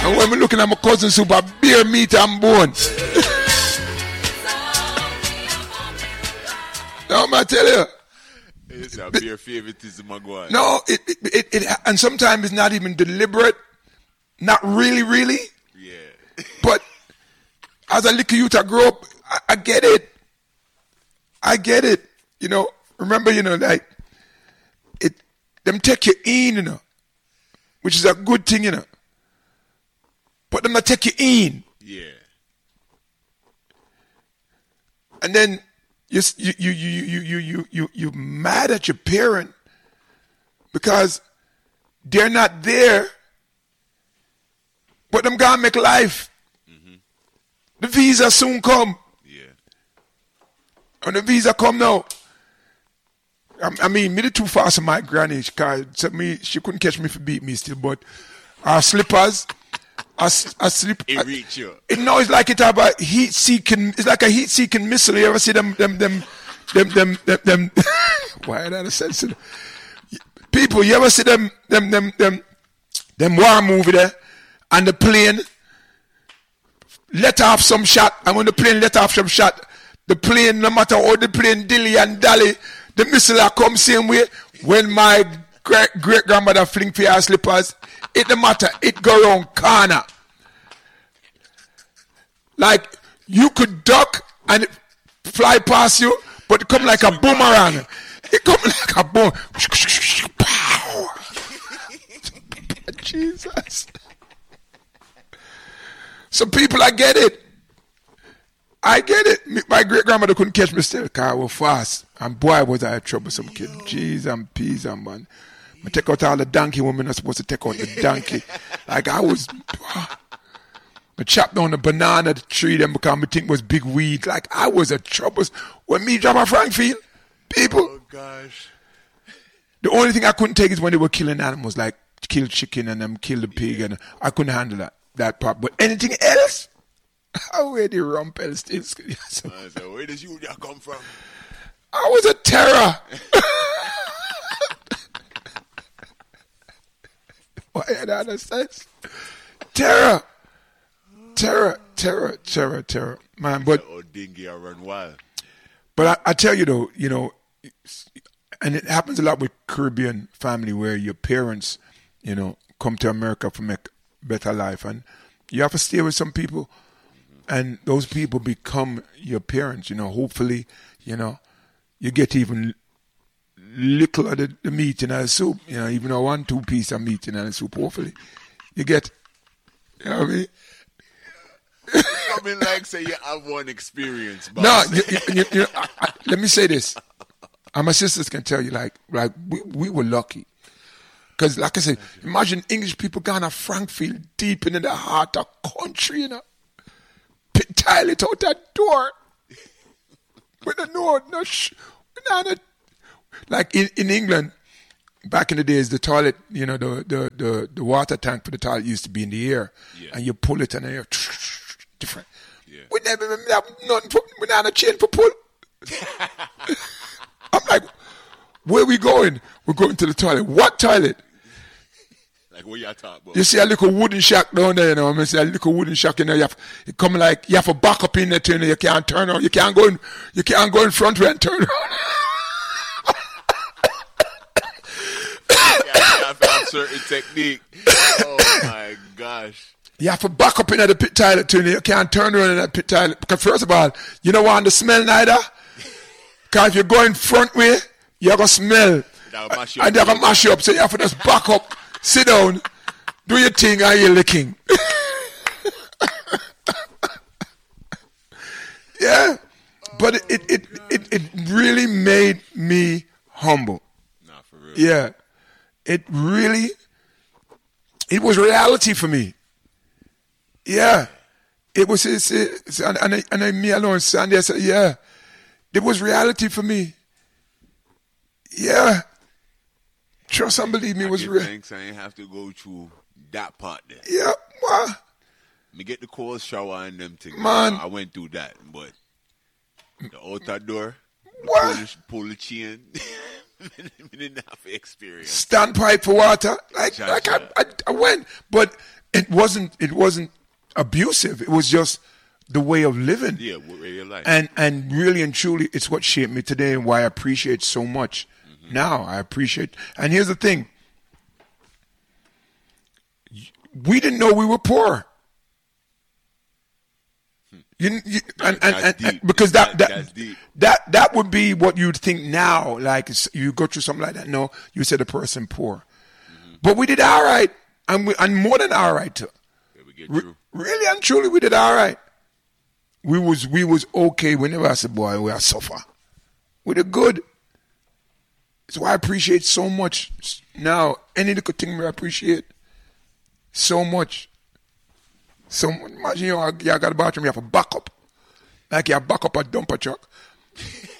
And when me looking at my cousin soup, I beer meat and bone. No, I tell you. It's a beer favoritism, Maguire. No, it and sometimes it's not even deliberate. Not really. Yeah. But as a little youth, I grew up, I get it. You know, remember, you know, like, them take you in, you know, which is a good thing, you know. But them not take you in. Yeah. And then you mad at your parent because they're not there, but them gonna make life. Mm-hmm. The visa soon come. Yeah. And the visa come now. I mean, me too fast for my granny, cause she couldn't catch me for beat me still, but our slippers, I slip. It reach you. No, it's like it have a heat seeking. It's like a heat seeking missile. You ever see them? Why that a sense? People, you ever see them war movie there, and the plane let off some shot, and when the plane let off some shot, the plane, no matter how the plane dilly and dally, the missile come same way. When my great grandmother fling for her slippers, it no matter, it go around corner. Like you could duck and it fly past you, but it come like a boomerang. It come like a boom. Jesus. Some people, I get it. My great grandmother couldn't catch me still because I was fast. And boy, was I a troublesome kid. Jeez and peas and man. I take out all the donkey women are supposed to take out the donkey. Like I was, I chopped down the banana tree them because I think was big weed. Like I was a trouble. When me drop a Frankfield, people. Oh gosh. The only thing I couldn't take is when they were killing animals, like kill chicken and them kill the pig, and I couldn't handle that part. But anything else, where the rumpel still. So where does you come from? I was a terror. Why you don't understand? Terror. Man, but dingy I run wild. But I tell you though, you know, and it happens a lot with Caribbean family where your parents, you know, come to America for make better life, and you have to stay with some people, and those people become your parents. You know, hopefully, you know, you get even little of the meat in the soup. You know, even a 1-2 piece of meat in the soup. Hopefully, you get. You know what I mean? I mean, like, say you have one experience. Boss. No, you let me say this. And my sisters can tell you, like we were lucky. Because, like I said, imagine English people gone to Frankfield deep into the heart of country, you know. Pit toilet out that door. With like in England, back in the days, the toilet, you know, the water tank for the toilet used to be in the air. Yeah. And you pull it and the air, different. Yeah. We never have nothing, we not a chain for pull. I'm like, where we going? We're going to the toilet. What toilet? Like what y'all talking about? You see a little wooden shack down there, you know. I see a little wooden shack in there. You have to back up in there, turn. You can't turn around. You can't go in front way and turn around. You have to have certain technique. Oh my gosh. You have to back up in the pit toilet, turn. You can't turn around in that pit toilet. Because first of all, you don't want the smell neither. Because if you're going front way, you're going to smell. And they're going to mash you up. So you have to just back up, sit down, do your thing, and you're licking. Yeah. But it really made me humble. Nah, for real. Yeah. It was reality for me. Yeah. It was, and me alone, Sandy, I said, yeah. It was reality for me. Yeah. Trust and believe me, it was real. Thanks, I ain't have to go through that part there. Yeah, well. Me get the cold shower and them things. Man. I went through that, but the outer door, pull the chain. Me didn't have experience. Standpipe for water. Like I went. But it wasn't abusive. It was just the way of living. Yeah, way of life. And really and truly, it's what shaped me today and why I appreciate so much. Now I appreciate. And here's the thing: we didn't know we were poor. Because that would be what you'd think now. Like you go through something like that. No, you said the person poor, but we did all right, and more than all right too. Yeah, we get through. Really and truly, we did all right. We was okay. Whenever I said, "Boy, we are suffer," we did good. So I appreciate so much now. Any little thing I appreciate so much. So imagine you got a bathroom, you have a backup. Like you back up a dumper truck.